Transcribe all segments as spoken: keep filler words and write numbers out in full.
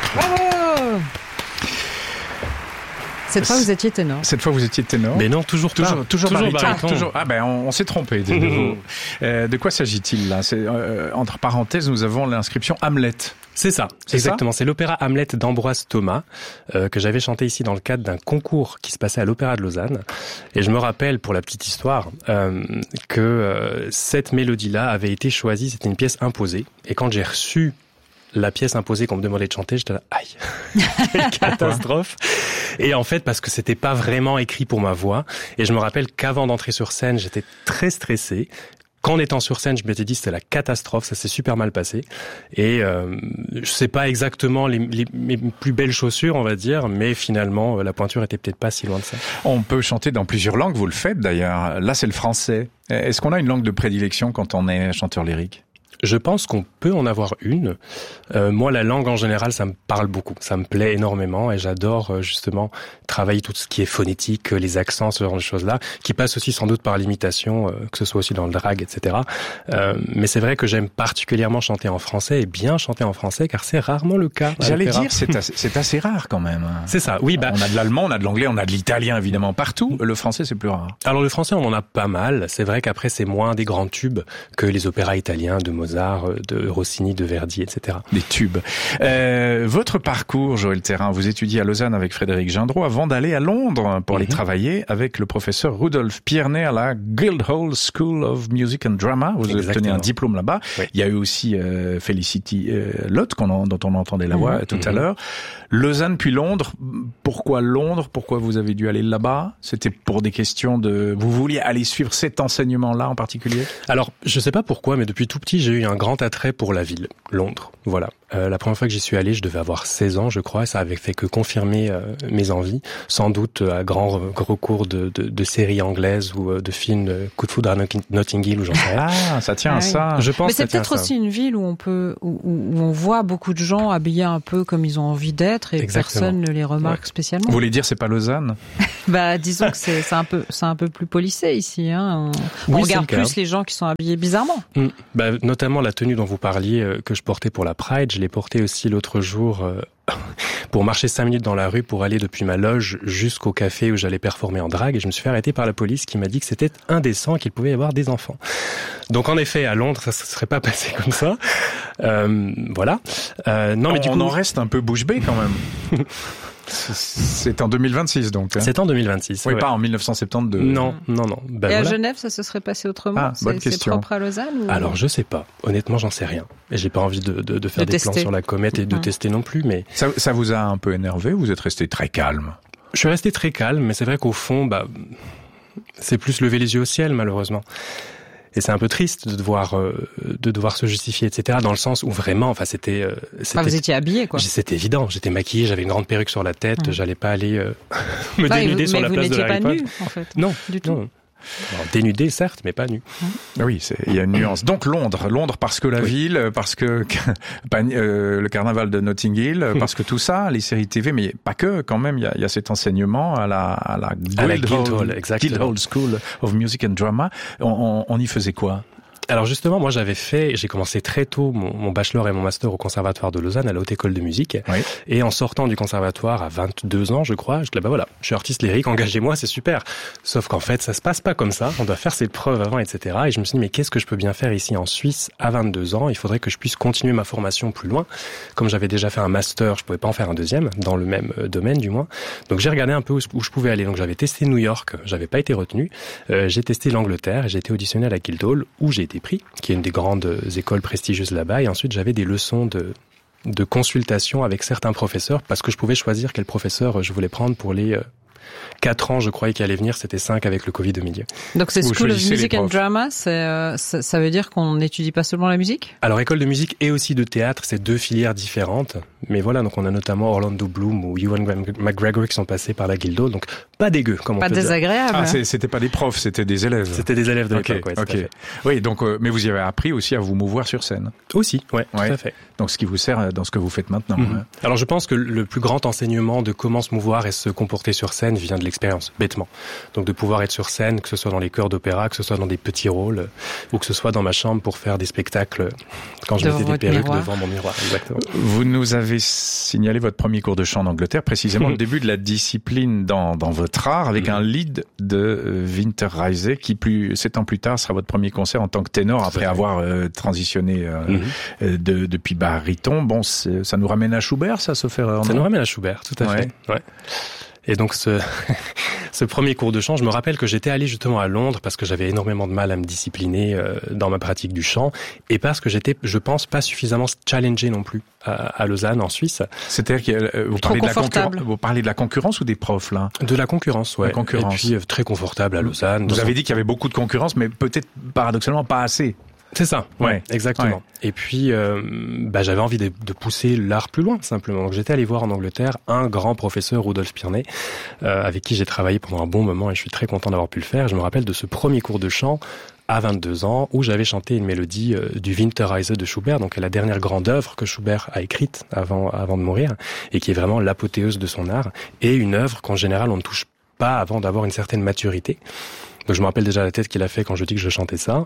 Bravo. Cette fois, vous étiez ténor. Cette fois, vous étiez ténor. Mais non, toujours pas. Toujours, toujours, toujours baryton. baryton. Ah, toujours. Ah ben, on, on s'est trompé. De, nouveau. euh, de quoi s'agit-il là? C'est, euh, entre parenthèses, nous avons l'inscription Hamlet. C'est ça, c'est exactement. Ça c'est l'opéra Hamlet d'Ambroise Thomas euh, que j'avais chanté ici dans le cadre d'un concours qui se passait à l'Opéra de Lausanne. Et je me rappelle, pour la petite histoire, euh, que euh, cette mélodie-là avait été choisie. C'était une pièce imposée. Et quand j'ai reçu la pièce imposée qu'on me demandait de chanter, j'étais là, aïe, quelle catastrophe. Et en fait, parce que c'était pas vraiment écrit pour ma voix. Et je me rappelle qu'avant d'entrer sur scène, j'étais très stressé. Qu'en étant sur scène, je m'étais dit c'était la catastrophe, ça s'est super mal passé. Et euh, je sais pas exactement les, les, mes plus belles chaussures, on va dire, mais finalement, la pointure était peut-être pas si loin de ça. On peut chanter dans plusieurs langues, vous le faites d'ailleurs. Là, c'est le français. Est-ce qu'on a une langue de prédilection quand on est chanteur lyrique ? Je pense qu'on peut en avoir une. Euh, moi, la langue en général, ça me parle beaucoup, ça me plaît énormément et j'adore euh, justement travailler tout ce qui est phonétique, les accents, ce genre de choses-là, qui passe aussi sans doute par l'imitation, euh, que ce soit aussi dans le drag, et cetera. Euh, mais c'est vrai que j'aime particulièrement chanter en français et bien chanter en français, car c'est rarement le cas. J'allais dire, c'est assez, c'est assez rare quand même. C'est ça, oui. Bah, on a de l'allemand, on a de l'anglais, on a de l'italien évidemment partout. Le français, c'est plus rare. Alors le français, on en a pas mal. C'est vrai qu'après, c'est moins des grands tubes que les opéras italiens de Mozart, de Rossini, de Verdi, et cetera. Des tubes. Euh, votre parcours, Joël Thérin, vous étudiez à Lausanne avec Frédéric Gendreau avant d'aller à Londres pour aller mm-hmm. travailler avec le professeur Rudolf Piernet à la Guildhall School of Music and Drama. Vous Exactement. obtenez un diplôme là-bas. Oui. Il y a eu aussi euh, Felicity euh, Lott, qu'on en, dont on entendait la voix mm-hmm. tout à l'heure. Lausanne puis Londres. Pourquoi Londres? Pourquoi vous avez dû aller là-bas? C'était pour des questions de... Vous vouliez aller suivre cet enseignement-là en particulier? Alors, je sais pas pourquoi, mais depuis tout petit, j'ai eu un grand attrait pour la ville, Londres. Voilà. Euh, la première fois que j'y suis allé, je devais avoir seize ans, je crois, et ça avait fait que confirmer euh, mes envies, sans doute à grand recours de, de, de séries anglaises ou euh, de films de Coup de foudre à Notting Hill ou j'en sais rien. Ah, ça tient ah, à ça. Oui. Je pense Mais c'est que ça peut-être aussi une ville où on peut, où, où on voit beaucoup de gens habillés un peu comme ils ont envie d'être et Exactement. Personne ne les remarque ouais. spécialement. Vous voulez dire c'est pas Lausanne? Bah, disons que c'est, c'est un peu, c'est un peu plus policé ici, hein. On, oui, on regarde plus les gens qui sont habillés bizarrement. Mmh. Bah, notamment la tenue dont vous parliez, euh, que je portais pour la Pride, je l'ai portée aussi l'autre jour, euh, pour marcher cinq minutes dans la rue pour aller depuis ma loge jusqu'au café où j'allais performer en drague et je me suis fait arrêter par la police qui m'a dit que c'était indécent et qu'il pouvait y avoir des enfants. Donc en effet, à Londres, ça ne serait pas passé comme ça. Euh, voilà. Euh, non, mais on, du coup, on en reste un peu bouche bée quand même. C'est en deux mille vingt-six donc. Hein. C'est en deux mille vingt-six. Oui, ouais. pas en mille neuf cent soixante-douze. Non, non, non. Ben et voilà. à Genève, ça se serait passé autrement? Ah, bonne c'est, question. C'est propre à Lausanne ou... Alors je sais pas. Honnêtement, j'en sais rien. Et j'ai pas envie de, de, de faire de des tester. plans sur la comète et de mmh. tester non plus. Mais ça, ça vous a un peu énervé ou vous êtes resté très calme? Je suis resté très calme, mais c'est vrai qu'au fond, bah, c'est plus lever les yeux au ciel, malheureusement. Et c'est un peu triste de devoir euh, de devoir se justifier, et cetera. Dans le sens où vraiment, enfin, c'était. Euh, c'était ah, vous étiez habillé, quoi. C'était évident. J'étais maquillé, j'avais une grande perruque sur la tête. Mmh. J'allais pas aller euh, me bah, dénuder vous, sur la place de l'Harry Potter. Mais vous n'étiez pas nu, en fait. Non, du tout. Non. Alors, dénudé, certes, mais pas nu. Mmh. Oui, c'est, il y a une nuance. Donc Londres, Londres parce que la oui. ville, parce que euh, le carnaval de Notting Hill, mmh. parce que tout ça, les séries T V, mais pas que. Quand même, il y a, il y a cet enseignement à la à la Guildhall, Guildhall School of Music and Drama. On, on, on y faisait quoi? Alors justement, moi j'avais fait, j'ai commencé très tôt mon, mon bachelor et mon master au conservatoire de Lausanne, à la Haute École de Musique. Oui. Et en sortant du conservatoire à vingt-deux ans, je crois, je dis bah voilà, je suis artiste lyrique, engagez-moi, c'est super. Sauf qu'en fait, ça se passe pas comme ça. On doit faire ses preuves avant, et cetera. Et je me suis dit mais qu'est-ce que je peux bien faire ici en Suisse à vingt-deux ans? Il faudrait que je puisse continuer ma formation plus loin. Comme j'avais déjà fait un master, je pouvais pas en faire un deuxième dans le même domaine du moins. Donc j'ai regardé un peu où, où je pouvais aller. Donc j'avais testé New York, j'avais pas été retenu. Euh, j'ai testé l'Angleterre et j'ai été auditionné à la Guildhall où j'ai été pris, qui est une des grandes écoles prestigieuses là-bas. Et ensuite, j'avais des leçons de, de consultation avec certains professeurs parce que je pouvais choisir quel professeur je voulais prendre pour les euh, quatre ans, je croyais qu'il allait venir, c'était cinq avec le Covid au milieu. Donc c'est School of Music and Drama, c'est, euh, ça, ça veut dire qu'on n'étudie pas seulement la musique? Alors école de musique et aussi de théâtre, c'est deux filières différentes. Mais voilà, donc on a notamment Orlando Bloom ou Ewan McGregor qui sont passés par la Guildhall, donc pas dégueu, comme on pas peut dire. Pas désagréable. Ah, c'est, c'était pas des profs, c'était des élèves. C'était des élèves de okay, l'époque, ouais. Ok. Oui, donc, euh, mais vous y avez appris aussi à vous mouvoir sur scène. Aussi, ouais, ouais, tout à fait. Donc ce qui vous sert dans ce que vous faites maintenant. Mm-hmm. Hein. Alors je pense que le plus grand enseignement de comment se mouvoir et se comporter sur scène vient de l'expérience, bêtement. Donc de pouvoir être sur scène, que ce soit dans les chœurs d'opéra, que ce soit dans des petits rôles, ou que ce soit dans ma chambre pour faire des spectacles quand je devant mettais des perruques miroir. devant mon miroir. Exactement. Vous nous avez avez signalé votre premier cours de chant en Angleterre, précisément le début de la discipline dans, dans votre art, avec mmh. un lead de Winterreise, qui plus sept ans plus tard sera votre premier concert en tant que ténor, après avoir euh, transitionné euh, mmh. de, depuis baryton. Bon, ça nous ramène à Schubert, ça, se faire. Ça nous ramène à Schubert, tout à ouais. fait. Ouais. Et donc ce, ce premier cours de chant, je me rappelle que j'étais allé justement à Londres parce que j'avais énormément de mal à me discipliner euh, dans ma pratique du chant et parce que j'étais, je pense, pas suffisamment challengé non plus à, à Lausanne en Suisse. C'est-à-dire que euh, vous parlez de la concurrence, vous parlez de la concurrence ou des profs là? De la concurrence, ouais. La concurrence. Et puis euh, très confortable à Lausanne. Vous avez dit qu'il y avait beaucoup de concurrence, mais peut-être paradoxalement pas assez. C'est ça, ouais, ouais. exactement. Ouais. Et puis, euh, bah, j'avais envie de, de pousser l'art plus loin, simplement. Donc, j'étais allé voir en Angleterre un grand professeur, Rudolf Pierney, euh, avec qui j'ai travaillé pendant un bon moment et je suis très content d'avoir pu le faire. Je me rappelle de ce premier cours de chant à vingt-deux ans où j'avais chanté une mélodie euh, du Winterreise de Schubert, donc la dernière grande œuvre que Schubert a écrite avant, avant de mourir et qui est vraiment l'apothéose de son art et une œuvre qu'en général on ne touche pas avant d'avoir une certaine maturité. Donc je me rappelle déjà la tête qu'il a fait quand je dis que je chantais ça.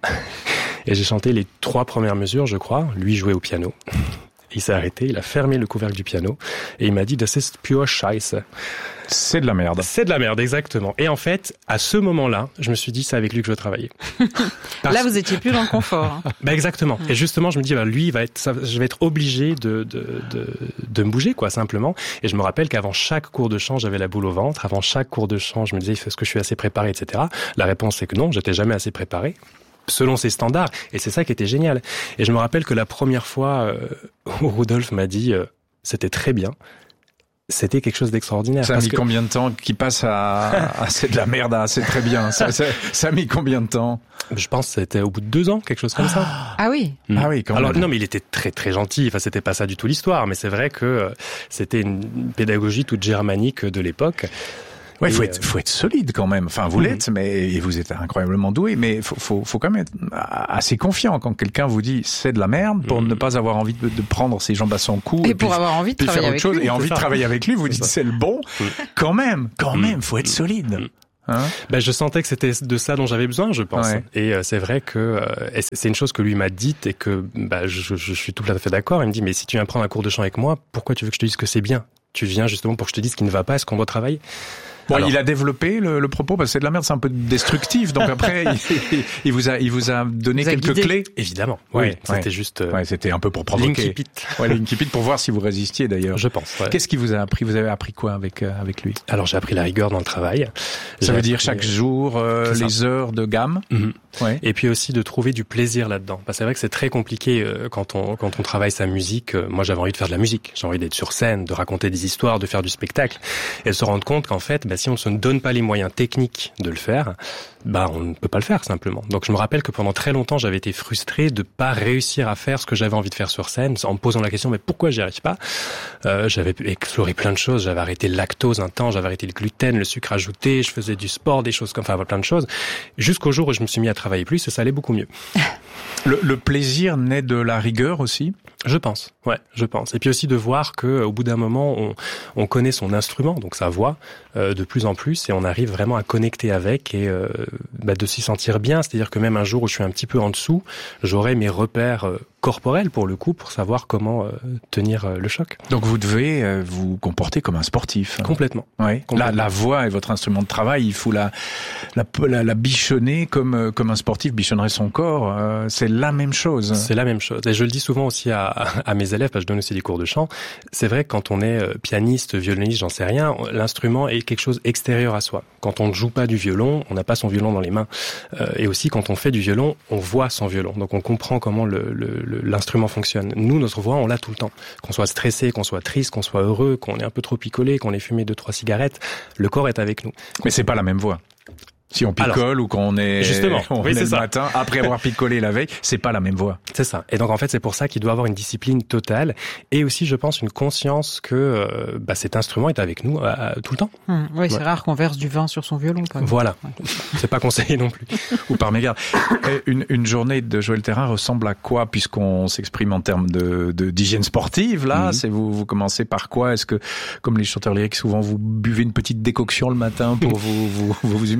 Et j'ai chanté les trois premières mesures, je crois. Lui jouait au piano. Il s'est arrêté, il a fermé le couvercle du piano et il m'a dit « Das ist pure Scheiße ». C'est de la merde. C'est de la merde, exactement. Et en fait, à ce moment-là, je me suis dit, c'est avec lui que je veux travailler. Parce... Là, vous étiez plus dans le confort. Hein. Bah exactement. Et justement, je me dis, bah, lui, il va être, ça, je vais être obligé de, de, de, de me bouger, quoi, simplement. Et je me rappelle qu'avant chaque cours de chant, j'avais la boule au ventre. Avant chaque cours de chant, je me disais, est-ce que je suis assez préparé, et cetera. La réponse, c'est que non, j'étais jamais assez préparé. Selon ses standards. Et c'est ça qui était génial. Et je me rappelle que la première fois euh, où Rudolf m'a dit, euh, c'était très bien. C'était quelque chose d'extraordinaire. Ça a parce mis que... combien de temps qu'il passe à, à c'est de la merde, à c'est très bien. Ça, ça, ça a mis combien de temps? Je pense que c'était au bout de deux ans, quelque chose comme ça. Ah oui. Mmh. Ah oui, quand même. Alors non, mais il était très très gentil. Enfin, c'était pas ça du tout l'histoire, mais c'est vrai que euh, c'était une pédagogie toute germanique de l'époque. Ouais, il faut être, faut être solide quand même. Enfin, vous mmh. l'êtes, mais et vous êtes incroyablement doué. Mais faut, faut, faut quand même être assez confiant quand quelqu'un vous dit c'est de la merde pour mmh. ne pas avoir envie de, de prendre ses jambes à son cou et, et pour puis, avoir envie de travailler faire autre avec chose lui, et envie ça. de travailler avec lui. Vous dites c'est le bon. Mmh. Quand même, quand mmh. même, faut être solide. Mmh. Hein ben, je sentais que c'était de ça dont j'avais besoin, je pense. Ouais. Et euh, c'est vrai que euh, c'est une chose que lui m'a dite et que bah, je, je suis tout à fait d'accord. Il me dit mais si tu viens prendre un cours de chant avec moi, pourquoi tu veux que je te dise que c'est bien? Tu viens justement pour que je te dise ce qui ne va pas, ce qu'on doit travailler. Bon, alors, il a développé le, le propos parce que c'est de la merde, c'est un peu destructif. Donc après, il, il vous a, il vous a donné vous quelques guidé. Clés. Évidemment. Oui, oui c'était ouais. juste. Euh, ouais, c'était un peu pour provoquer. L'incipit. Ouais, l'incipit pour voir si vous résistiez d'ailleurs. Je pense. Ouais. Qu'est-ce qui vous a appris? Vous avez appris quoi avec euh, avec lui? Alors j'ai appris la rigueur dans le travail. Ça j'ai veut appris, dire chaque jour euh, les ça. heures de gamme. Mm-hmm. Ouais. Et puis aussi de trouver du plaisir là-dedans. Parce que c'est vrai que c'est très compliqué euh, quand on quand on travaille sa musique. Euh, moi, j'avais envie de faire de la musique. J'ai envie d'être sur scène, de raconter des histoires, de faire du spectacle. Et de se rendre compte qu'en fait, bah, si on ne se donne pas les moyens techniques de le faire, bah on ne peut pas le faire simplement. Donc je me rappelle que pendant très longtemps, j'avais été frustré de pas réussir à faire ce que j'avais envie de faire sur scène, en me posant la question mais pourquoi j'y arrive pas. Euh, j'avais exploré plein de choses. J'avais arrêté le lactose un temps, j'avais arrêté le gluten, le sucre ajouté. Je faisais du sport, des choses comme, enfin plein de choses. Jusqu'au jour où je me suis mis à travailler plus, et ça allait beaucoup mieux. Le, le plaisir naît de la rigueur aussi. Je pense, ouais, je pense. Et puis aussi de voir que au bout d'un moment, on, on connaît son instrument, donc sa voix, euh, de plus en plus, et on arrive vraiment à connecter avec et euh, bah, de s'y sentir bien. C'est-à-dire que même un jour où je suis un petit peu en dessous, j'aurai mes repères euh, corporels pour le coup, pour savoir comment euh, tenir euh, le choc. Donc vous devez euh, vous comporter comme un sportif. Complètement. Ouais. Complètement. La, la voix est votre instrument de travail. Il faut la la, la, la bichonner comme euh, comme un sportif bichonnerait son corps. Euh, c'est la même chose. C'est la même chose. Et je le dis souvent aussi à à mes élèves, parce que je donne aussi des cours de chant. C'est vrai que quand on est pianiste, violoniste, j'en sais rien, l'instrument est quelque chose extérieur à soi. Quand on ne joue pas du violon, on n'a pas son violon dans les mains. Euh, et aussi, quand on fait du violon, on voit son violon. Donc on comprend comment le, le, le, l'instrument fonctionne. Nous, notre voix, on l'a tout le temps. Qu'on soit stressé, qu'on soit triste, qu'on soit heureux, qu'on ait un peu trop picolé, qu'on ait fumé deux, trois cigarettes, le corps est avec nous. Mais c'est pas la même voix. Si on picole Alors, ou qu'on est, justement, on oui, est c'est le ça. matin, après avoir picolé la veille, c'est pas la même voix. C'est ça. Et donc, en fait, c'est pour ça qu'il doit avoir une discipline totale et aussi, je pense, une conscience que euh, bah, cet instrument est avec nous euh, tout le temps. Mmh, oui, c'est ouais. rare qu'on verse du vin sur son violon. Par voilà. Ouais. C'est pas conseillé non plus. Ou par mégarde. Une, une journée de Joël Thérin ressemble à quoi, puisqu'on s'exprime en termes de, de d'hygiène sportive, là? Mmh. C'est vous, vous commencez par quoi? Est-ce que, comme les chanteurs lyriques, souvent vous buvez une petite décoction le matin pour vous, vous, vous, vous humecter les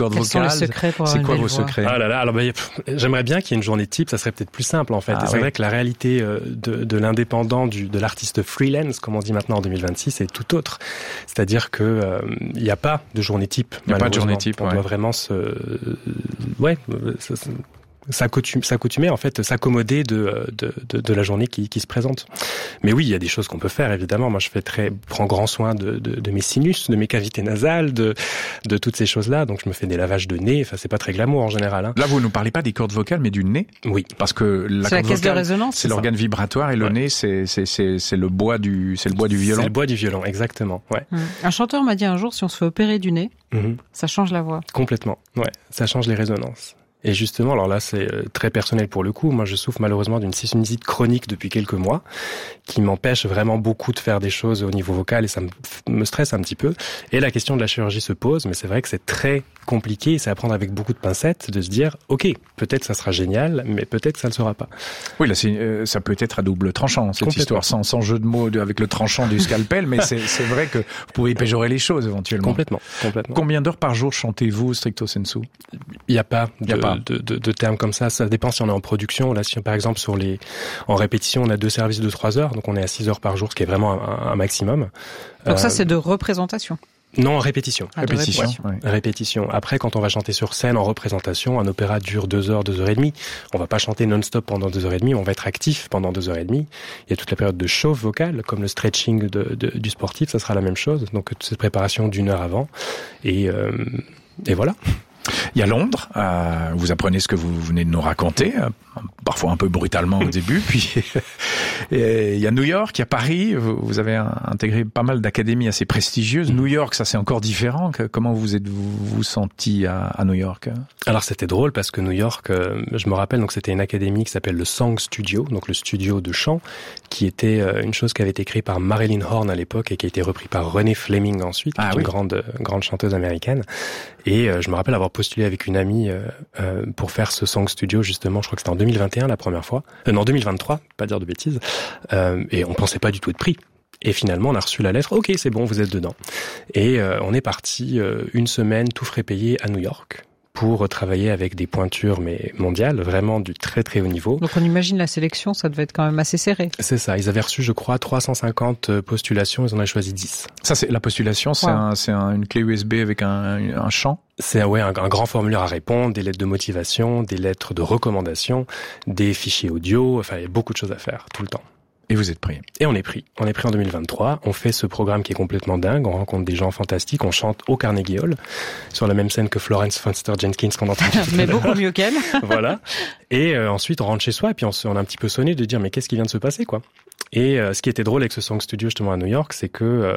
cordes Quels vocales. sont les secrets pour C'est quoi vos voix secrets? Ah là là, alors bah, pff, j'aimerais bien qu'il y ait une journée type, ça serait peut-être plus simple en fait. Ah, et c'est oui. vrai que la réalité euh, de, de l'indépendant, du, de l'artiste freelance, comme on dit maintenant en deux mille vingt-six, est tout autre. C'est-à-dire que euh, il n'y a pas de journée type. Il n'y a pas de journée type. On ouais. doit vraiment se, euh, ouais, se, se, s'accoutumer, s'accoutumer en fait, s'accommoder de, de, de, de la journée qui, qui se présente. Mais oui, il y a des choses qu'on peut faire, évidemment. Moi, je fais très, prends grand soin de, de, de mes sinus, de mes cavités nasales, de, de toutes ces choses-là. Donc, je me fais des lavages de nez. Enfin, c'est pas très glamour en général. Hein. Là, vous ne parlez pas des cordes vocales, mais du nez. Oui. Parce que la c'est corde la caisse vocale, de résonance. c'est l'organe vibratoire et le ouais. nez, c'est, c'est, c'est, c'est le bois du, c'est le bois du violon. C'est le bois du violon, exactement. Ouais. Mmh. Un chanteur m'a dit un jour, si on se fait opérer du nez, mmh. ça change la voix. Complètement. Ouais. Ça change les résonances. Et justement, alors là, c'est très personnel pour le coup. Moi, je souffre malheureusement d'une sinusite chronique depuis quelques mois, qui m'empêche vraiment beaucoup de faire des choses au niveau vocal et ça me, me stresse un petit peu. Et la question de la chirurgie se pose, mais c'est vrai que c'est très compliqué et c'est à prendre avec beaucoup de pincettes de se dire, ok, peut-être ça sera génial, mais peut-être ça ne le sera pas. Oui, là, c'est, euh, ça peut être à double tranchant, cette histoire, sans, sans jeu de mots de, avec le tranchant du scalpel, mais c'est, c'est vrai que vous pouvez péjorer les choses éventuellement. Complètement, complètement. Combien d'heures par jour chantez-vous, stricto sensu? Il n'y a pas de, Il y a pas. De, de, de termes comme ça. Ça dépend si on est en production. Là, si par exemple sur les, en répétition, on a deux services de trois heures, donc on est à six heures par jour, ce qui est vraiment un, un maximum. Donc euh, ça, c'est de représentation. Non, en répétition. Ah, répétition. répétition. Ouais. Répétition. Après, quand on va chanter sur scène en représentation, un opéra dure deux heures, deux heures et demie. On va pas chanter non-stop pendant deux heures et demie. On va être actif pendant deux heures et demie. Il y a toute la période de chauffe vocale, comme le stretching de, de, du sportif. Ça sera la même chose. Donc, cette préparation d'une heure avant. Et, euh, et voilà. Il y a Londres, euh, vous apprenez ce que vous venez de nous raconter, euh, parfois un peu brutalement au début, puis et il y a New York, il y a Paris, vous, vous avez intégré pas mal d'académies assez prestigieuses. New York, ça c'est encore différent. Comment vous êtes-vous vous senti à, à New York? Alors c'était drôle parce que New York, euh, je me rappelle, donc c'était une académie qui s'appelle le Song Studio, donc le studio de chant, qui était euh, une chose qui avait été créée par Marilyn Horne à l'époque et qui a été repris par Renée Fleming ensuite, qui ah, est oui. une grande grande chanteuse américaine. Et euh, je me rappelle avoir postulé avec une amie euh, euh, pour faire ce Song Studio justement, je crois que c'était en deux mille vingt et un la première fois, euh, non deux mille vingt-trois, pas dire de bêtises, euh, et on pensait pas du tout être pris. Et finalement, on a reçu la lettre, ok, c'est bon, vous êtes dedans. Et euh, on est parti euh, une semaine, tout frais payé, à New York, pour travailler avec des pointures mais mondiales, vraiment du très très haut niveau. Donc on imagine la sélection, ça devait être quand même assez serré. C'est ça, ils avaient reçu je crois trois cent cinquante postulations, ils en ont choisi dix. Ça c'est la postulation, c'est, wow. un, c'est un, une clé U S B avec un, un champ. C'est ouais, un, un grand formulaire à répondre, des lettres de motivation, des lettres de recommandation, des fichiers audio, enfin il y a beaucoup de choses à faire tout le temps. Et vous êtes pris. Et on est pris. On est pris en deux mille vingt-trois. On fait ce programme qui est complètement dingue. On rencontre des gens fantastiques. On chante au Carnegie Hall, sur la même scène que Florence Foster Jenkins qu'on entend. Mais beaucoup mieux qu'elle. Voilà. Et euh, ensuite, on rentre chez soi et puis on, se, on a un petit peu sonné de dire mais qu'est-ce qui vient de se passer, quoi. Et euh, ce qui était drôle avec ce Song Studio justement à New York, c'est que euh,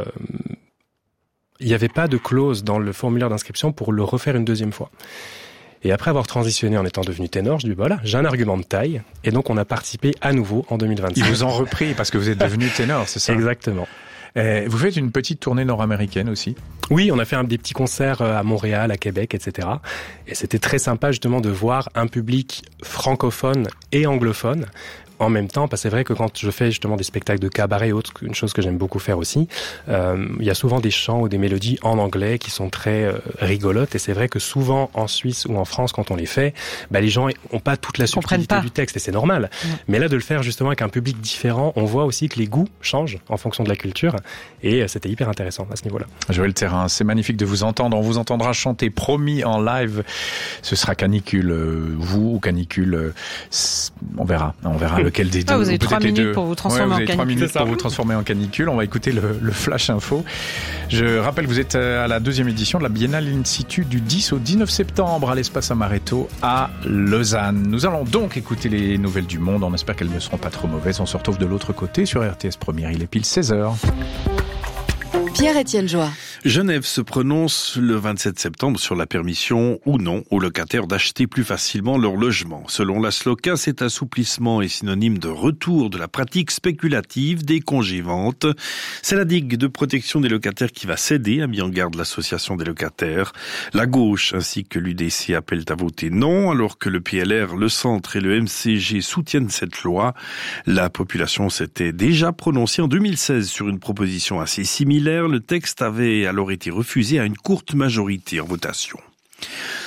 il n'y avait pas de clause dans le formulaire d'inscription pour le refaire une deuxième fois. Et après avoir transitionné en étant devenu ténor, je dis voilà, j'ai un argument de taille. Et donc on a participé à nouveau en deux mille vingt-cinq. Ils vous ont repris parce que vous êtes devenu ténor, c'est ça? Exactement. Et vous faites une petite tournée nord-américaine aussi? Oui, on a fait un, des petits concerts à Montréal, à Québec, et cetera. Et c'était très sympa justement de voir un public francophone et anglophone en même temps, parce que c'est vrai que quand je fais justement des spectacles de cabaret et autres, une chose que j'aime beaucoup faire aussi, euh, il y a souvent des chants ou des mélodies en anglais qui sont très euh, rigolotes, et c'est vrai que souvent en Suisse ou en France, quand on les fait, bah, les gens ont pas toute la subtilité du texte, et c'est normal. Ouais. Mais là, de le faire justement avec un public différent, on voit aussi que les goûts changent en fonction de la culture, et euh, c'était hyper intéressant à ce niveau-là. Joël Thérin, c'est magnifique de vous entendre. On vous entendra chanter promis en live. Ce sera Canicule, euh, vous ou Canicule, euh, on verra, on verra. Lequel des deux? Ah, vous avez trois minutes pour vous transformer ouais, vous en avez canicule. trois minutes pour vous transformer en canicule. On va écouter le, le Flash Info. Je rappelle, vous êtes à la deuxième édition de la Biennale In Situ du dix au dix-neuf septembre à l'Espace Amaretto à Lausanne. Nous allons donc écouter les nouvelles du monde. On espère qu'elles ne seront pas trop mauvaises. On se retrouve de l'autre côté sur R T S Première. Il est pile seize heures. Pierre-Étienne Joie. Genève se prononce le vingt-sept septembre sur la permission ou non aux locataires d'acheter plus facilement leur logement. Selon la SLOCA, cet assouplissement est synonyme de retour de la pratique spéculative des congés-ventes. C'est la digue de protection des locataires qui va céder, a mis en garde l'association des locataires. La gauche ainsi que l'U D C appellent à voter non, alors que le P L R, le Centre et le M C G soutiennent cette loi. La population s'était déjà prononcée en deux mille seize sur une proposition assez similaire. Le texte avait alors été refusé à une courte majorité en votation.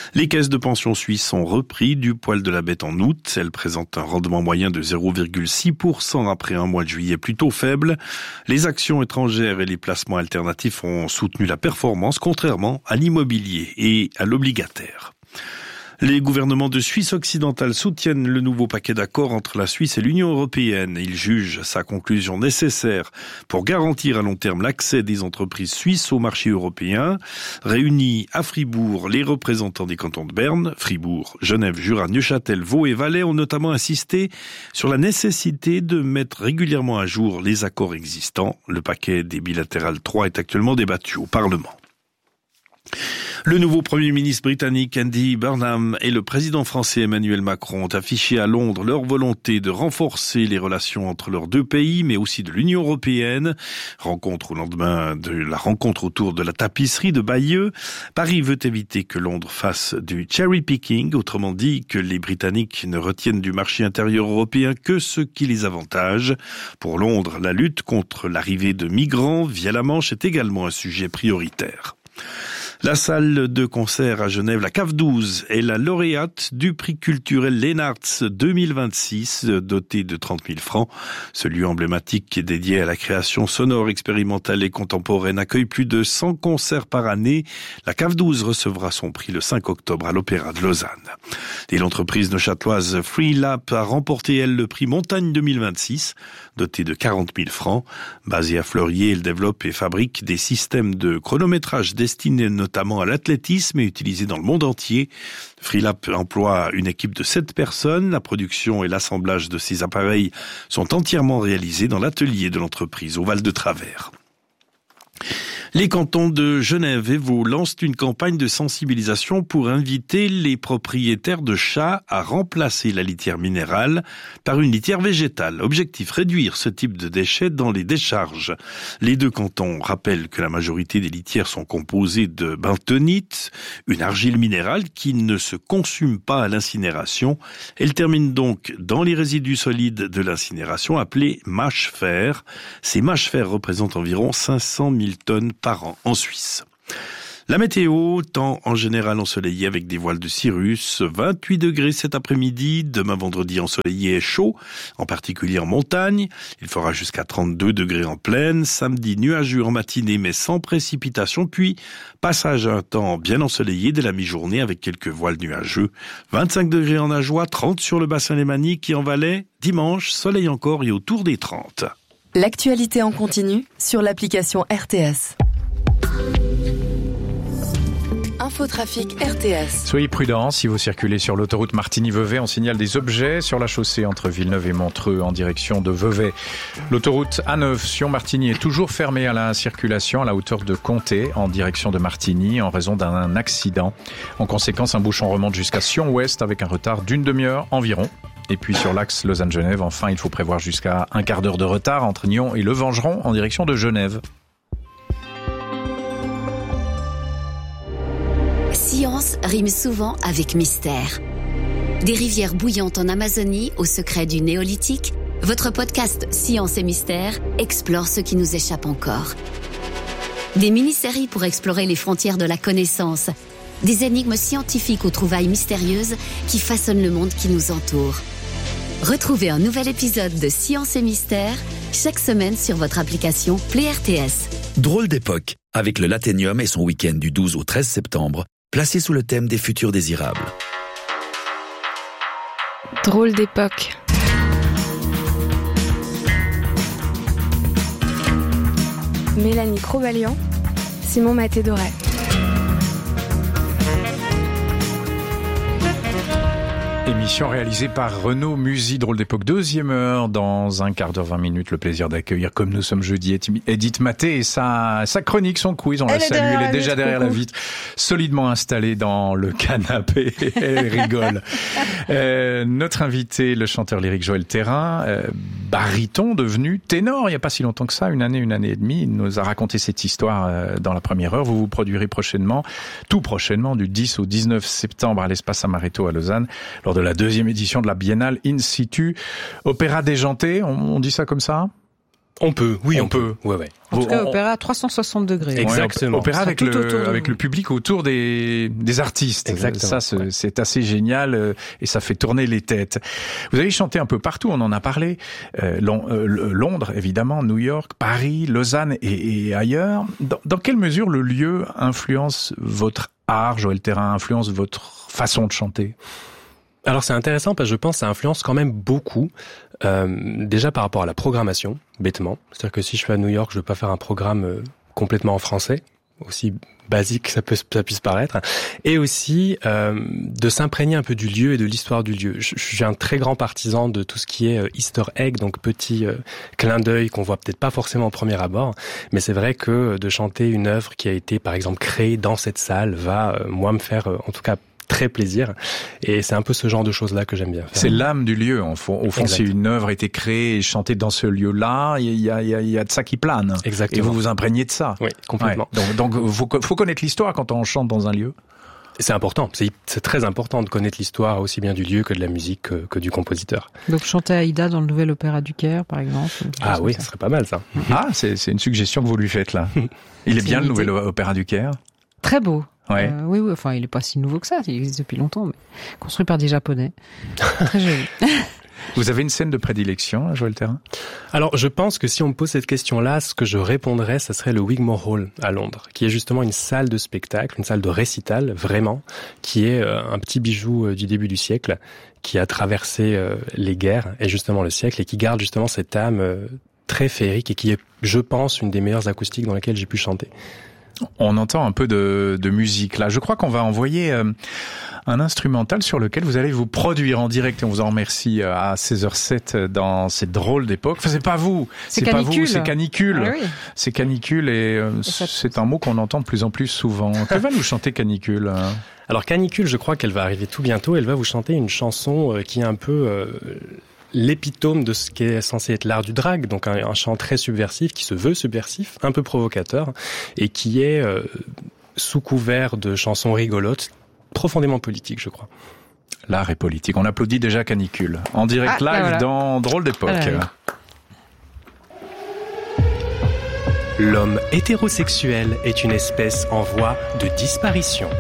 Les caisses de pension suisses ont repris du poil de la bête en août. Elles présentent un rendement moyen de zéro virgule six pour cent après un mois de juillet plutôt faible. Les actions étrangères et les placements alternatifs ont soutenu la performance, contrairement à l'immobilier et à l'obligataire. Les gouvernements de Suisse occidentale soutiennent le nouveau paquet d'accords entre la Suisse et l'Union européenne. Ils jugent sa conclusion nécessaire pour garantir à long terme l'accès des entreprises suisses au marché européen. Réunis à Fribourg, les représentants des cantons de Berne, Fribourg, Genève, Jura, Neuchâtel, Vaud et Valais ont notamment insisté sur la nécessité de mettre régulièrement à jour les accords existants. Le paquet des bilatérales trois est actuellement débattu au Parlement. Le nouveau Premier ministre britannique Andy Burnham et le président français Emmanuel Macron ont affiché à Londres leur volonté de renforcer les relations entre leurs deux pays, mais aussi de l'Union européenne. Rencontre au lendemain de la rencontre autour de la tapisserie de Bayeux. Paris veut éviter que Londres fasse du cherry picking, autrement dit que les Britanniques ne retiennent du marché intérieur européen que ce qui les avantage. Pour Londres, la lutte contre l'arrivée de migrants via la Manche est également un sujet prioritaire. La salle de concert à Genève, la Cave douze, est la lauréate du prix culturel Lennartz deux mille vingt-six, doté de trente mille francs. Ce lieu emblématique dédié à la création sonore, expérimentale et contemporaine accueille plus de cent concerts par année. La Cave douze recevra son prix le cinq octobre à l'Opéra de Lausanne. Et l'entreprise neuchâteloise Freelap a remporté, elle, le prix Montagne deux mille vingt-six, doté de quarante mille francs. Basée à Fleurier, elle développe et fabrique des systèmes de chronométrage destinés notamment à l'athlétisme et utilisés dans le monde entier. Freelap emploie une équipe de sept personnes. La production et l'assemblage de ces appareils sont entièrement réalisés dans l'atelier de l'entreprise au Val de Travers. Les cantons de Genève et Vaud lancent une campagne de sensibilisation pour inviter les propriétaires de chats à remplacer la litière minérale par une litière végétale. Objectif, réduire ce type de déchets dans les décharges. Les deux cantons rappellent que la majorité des litières sont composées de bentonite, une argile minérale qui ne se consume pas à l'incinération. Elle termine donc dans les résidus solides de l'incinération appelés mâches-fer. Ces mâches-fer représentent environ cinq cent mille tonnes par an en Suisse. La météo, temps en général ensoleillé avec des voiles de cirrus, vingt-huit degrés cet après-midi, demain vendredi ensoleillé et chaud, en particulier en montagne. Il fera jusqu'à trente-deux degrés en plaine, samedi nuageux en matinée mais sans précipitation, puis passage à un temps bien ensoleillé dès la mi-journée avec quelques voiles nuageux. vingt-cinq degrés en Ajoie, trente sur le bassin lémanique et en Valais, dimanche, soleil encore et autour des trente. L'actualité en continu sur l'application R T S. Infotrafic R T S. Soyez prudents si vous circulez sur l'autoroute Martigny-Vevey. On signale des objets sur la chaussée entre Villeneuve et Montreux en direction de Vevey. L'autoroute A neuf Sion-Martigny est toujours fermée à la circulation à la hauteur de Comté en direction de Martigny en raison d'un accident. En conséquence, un bouchon remonte jusqu'à Sion-Ouest avec un retard d'une demi-heure environ. Et puis sur l'axe Lausanne-Genève, enfin, il faut prévoir jusqu'à un quart d'heure de retard entre Nyon et Le Vengeron en direction de Genève. Science rime souvent avec mystère. Des rivières bouillantes en Amazonie au secret du néolithique, votre podcast Science et Mystère explore ce qui nous échappe encore. Des mini-séries pour explorer les frontières de la connaissance, des énigmes scientifiques aux trouvailles mystérieuses qui façonnent le monde qui nous entoure. Retrouvez un nouvel épisode de Science et Mystère chaque semaine sur votre application Play R T S. Drôle d'époque, avec le Laténium et son week-end du douze au treize septembre, placé sous le thème des futurs désirables. Drôle d'époque. Mélanie Crobalian, Simon Maté-Doré. Émission réalisée par Renaud Musy, Drôle d'époque, deuxième heure, dans un quart d'heure, vingt minutes, le plaisir d'accueillir, comme nous sommes jeudi, Edith Maté et sa, sa chronique, son quiz, on la salue, elle est déjà derrière la vitre, solidement installée dans le canapé, elle rigole. euh, notre invité, le chanteur lyrique Joël Thérin, euh, baryton devenu ténor, il n'y a pas si longtemps que ça, une année, une année et demie, il nous a raconté cette histoire euh, dans la première heure, vous vous produirez prochainement, tout prochainement, du dix au dix-neuf septembre à l'Espace Amaretto à Lausanne, lors de la deuxième édition de la Biennale In Situ. Opéra déjanté, on, on dit ça comme ça ? On peut, oui, on, on peut. peut. Ouais, ouais. En tout cas, opéra à trois cent soixante degrés. Exactement. Ouais, opéra avec le avec le public autour des des artistes. Exactement. Ça, c'est, ouais. c'est assez génial et ça fait tourner les têtes. Vous avez chanté un peu partout, on en a parlé. Euh, Londres, évidemment, New York, Paris, Lausanne et, et ailleurs. Dans, dans quelle mesure le lieu influence votre art, Joël Thérin, influence votre façon de chanter? Alors c'est intéressant parce que je pense que ça influence quand même beaucoup, euh, déjà par rapport à la programmation, bêtement. C'est-à-dire que si je suis à New York, je ne veux pas faire un programme euh, complètement en français, aussi basique que ça, peut, ça puisse paraître, et aussi euh, de s'imprégner un peu du lieu et de l'histoire du lieu. Je, je suis un très grand partisan de tout ce qui est euh, Easter egg, donc petit euh, clin d'œil qu'on voit peut-être pas forcément au premier abord, mais c'est vrai que de chanter une œuvre qui a été par exemple créée dans cette salle va, euh, moi, me faire euh, en tout cas très plaisir, et c'est un peu ce genre de choses-là que j'aime bien faire. C'est l'âme du lieu, au fond. Au fond, si une œuvre a été créée et chantée dans ce lieu-là, il y a, il y a, il y a de ça qui plane. Exactement. Et vous vous imprégnez de ça. Oui, complètement. Ouais. Donc, donc, faut, faut connaître l'histoire quand on chante dans un lieu. C'est important, c'est, c'est très important de connaître l'histoire aussi bien du lieu que de la musique que, que du compositeur. Donc chanter Aïda dans le nouvel opéra du Caire, par exemple. Ah oui, ça. ça serait pas mal ça. Ah, c'est, c'est une suggestion que vous lui faites là. Il est bien le nouvel opéra du Caire. Très beau. Ouais. Euh, oui, oui, enfin, il est pas si nouveau que ça, il existe depuis longtemps, mais construit par des Japonais. Très joli. Vous avez une scène de prédilection, Joël Thérin? Alors, je pense que si on me pose cette question-là, ce que je répondrais, ça serait le Wigmore Hall à Londres, qui est justement une salle de spectacle, une salle de récital, vraiment, qui est euh, un petit bijou euh, du début du siècle, qui a traversé euh, les guerres et justement le siècle, et qui garde justement cette âme euh, très féerique et qui est, je pense, une des meilleures acoustiques dans lesquelles j'ai pu chanter. On entend un peu de, de musique là. Je crois qu'on va envoyer euh, un instrumental sur lequel vous allez vous produire en direct. Et on vous en remercie à seize heures sept dans cette drôle d'époque. Enfin, c'est pas vous, c'est, c'est pas vous, c'est canicule. canicule. Ah oui. C'est canicule et, euh, et ça... c'est un mot qu'on entend de plus en plus souvent. Que va nous chanter canicule? Alors canicule, je crois qu'elle va arriver tout bientôt. Elle va vous chanter une chanson euh, qui est un peu euh, l'épitome de ce qui est censé être l'art du drag, donc un, un chant très subversif, qui se veut subversif, un peu provocateur, et qui est euh, sous couvert de chansons rigolotes, profondément politique, je crois. L'art est politique. On applaudit déjà Canicule. En direct ah, live voilà. dans Drôle d'époque. Ah, L'homme hétérosexuel est une espèce en voie de disparition.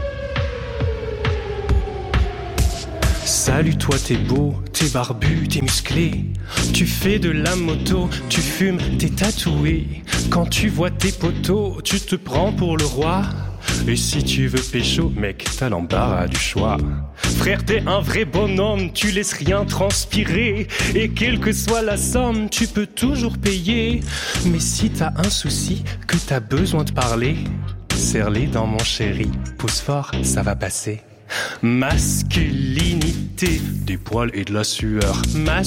Salut toi, t'es beau, t'es barbu, t'es musclé. Tu fais de la moto, tu fumes, t'es tatoué. Quand tu vois tes potos, tu te prends pour le roi. Et si tu veux pécho, mec, t'as l'embarras du choix. Frère, t'es un vrai bonhomme, tu laisses rien transpirer. Et quelle que soit la somme, tu peux toujours payer. Mais si t'as un souci, que t'as besoin de parler, serre-les dans mon chéri, pousse fort, ça va passer. Masculinité, des poils et de la sueur. Mas